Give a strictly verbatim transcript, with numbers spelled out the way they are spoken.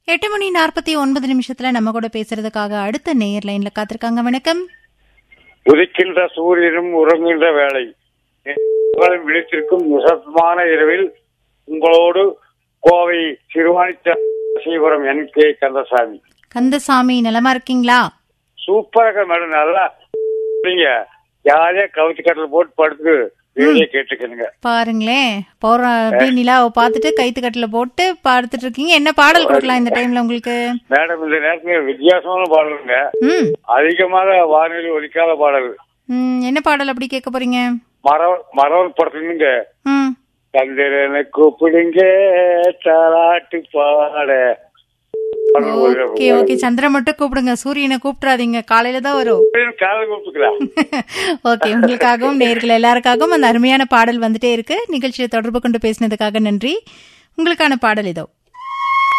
எட்டு மணி நாற்பத்தி ஒன்பது நிமிஷத்துல நம்ம கூட பேசுறதுக்காக அடுத்த நேயர் லைன்ல காத்திருக்காங்க. வணக்கம். உதிக்கின்ற சூரியனும் உறங்குகின்ற வேளை விழித்திருக்கும் நிசப்தமான இரவில் உங்களோடு கோவை சிறுவாணிச்சீபுரம் என் கே கந்தசாமி. கந்தசாமி நலமா இருக்கீங்களா? சூப்பராக மேடம், நல்லா நீங்க யாரையா கவுச்சி கட்டல போட்டு படுத்து வேலையை கேட்டுக்கணுங்க. பாருங்களேன், போற அப்படியே நிலாவை பார்த்துட்டு கைத்து கட்டல போட்டு படுத்துட்டு இருக்கீங்க. என்ன பாடல் கொடுக்கலாம் இந்த டைம்ல உங்களுக்கு? மேடம் இந்த நேரத்துல வித்தியாசமான பாடலுங்க, அதிகமாக வானொலி ஒலிக்காத பாடல். என்ன பாடல் அப்படி கேட்க போறீங்க? மரம் மரம் படத்துங்க. சந்திரனை கூப்பிடுங்க தாலாட்டு பாட. ஓகே ஓகே, சந்திரன் மட்டும் கூப்பிடுங்க, சூரியனை கூப்பிடாதீங்க, காலையில தான் வரும். ஓகே, உங்களுக்காகவும் நேயர்கள் எல்லாருக்காகவும் அந்த அருமையான பாடல் வந்துட்டே இருக்கு. நிகழ்ச்சியை தொடர்பு கொண்டு பேசினதுக்காக நன்றி. உங்களுக்கான பாடல் இதோ.